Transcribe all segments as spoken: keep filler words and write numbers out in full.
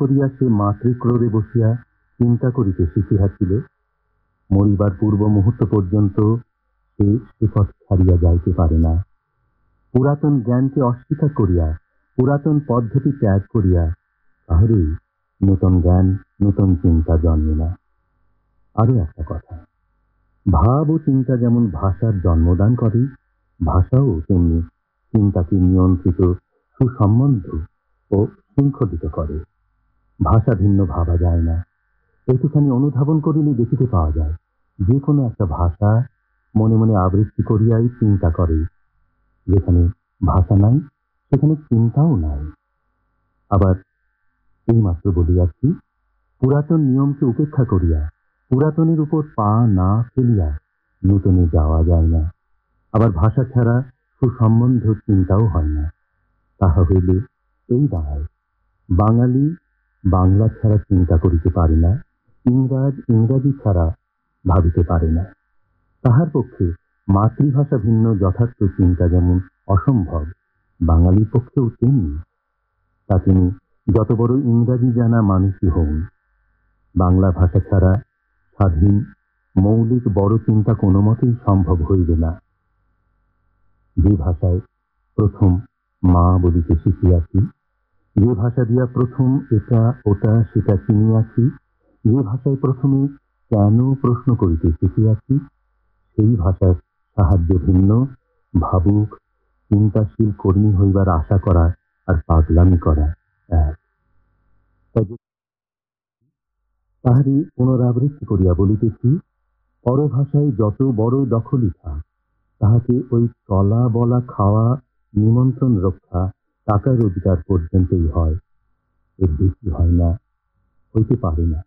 করিয়া সে মাতৃক্রোড়ে বসিয়া চিন্তা করিতে শিখিয়াছিল, মরিবার পূর্ব মুহূর্ত পর্যন্ত সে সে পথ ছাড়িয়া যাইতে পারে না। পুরাতন জ্ঞানকে অস্বীকার করিয়া, পুরাতন পদ্ধতি ত্যাগ করিয়া কাহারই নূতন জ্ঞান, নূতন চিন্তা জন্মে না। আরো একটা কথা, ভাব ও চিন্তা যেমন ভাষার জন্মদান করে, ভাষাও তেমনি চিন্তাকে নিয়ন্ত্রিত, সুসম্বন্ধ ও শৃঙ্খলিত করে। ভাষা ভিন্ন ভাবা যায় না। একটুখানি অনুধাবন করিলে দেখিতে পাওয়া যায়, যে কোনো একটা ভাষা মনে মনে আবৃত্তি করিয়াই চিন্তা করে। যেখানে ভাষা নাই সেখানে চিন্তাও নাই। আবার এইমাত্র বলিয়াছি, পুরাতন নিয়মকে উপেক্ষা করিয়া, পুরাতনের উপর পা না ফেলিয়া নূতনে যাওয়া যায় না। আবার ভাষা ছাড়া সুসম্বন্ধ চিন্তাও হয় না। তাহা হইলে এই দাঁড়ায়, বাঙালি বাংলা ছাড়া চিন্তা করিতে পারে না, ইংরাজ ইংরাজি ছাড়া ভাবিতে পারে না। তাহার পক্ষে মাতৃভাষা ভিন্ন যথার্থ চিন্তা যেমন অসম্ভব, বাঙালির পক্ষেও তেমনি। তা তিনি যত বড় ইংরাজি জানা মানুষই হন, বাংলা ভাষা ছাড়া স্বাধীন মৌলিক বড় চিন্তা কোনো মতেই সম্ভব হইবে না। যে ভাষায় প্রথম মা বলিতে শিখিয়াছি, যে ভাষা দিয়া প্রথম এটা ওটা সেটা চিনিয়াছি, যে ভাষায় প্রথমে কেন প্রশ্ন করিতে শিখিয়াছি, সেই ভাষার সাহায্য ভিন্ন, ভাবুক চিন্তাশীল কর্মী হইবার আশা করা আর পাগলামি করা এক। তাহারই পুনরাবৃত্তি করিয়া বলিতেছি, পরভাষায় যত বড় দখলই থাক, তাহাকে ওই চলা বলা খাওয়া নিমন্ত্রণ রক্ষা টাকা রোজগার পর্যন্তই হয়, এর বেশি হয় না, হইতে পারে না।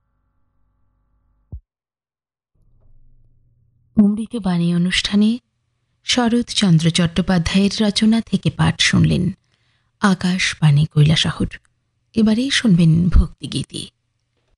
অমৃত বাণী অনুষ্ঠানে শরৎচন্দ্র চট্টোপাধ্যায়ের রচনা থেকে পাঠ শুনলেন আকাশবাণী কৈলাসহর। এবারেই শুনবেন ভক্তিগীতি।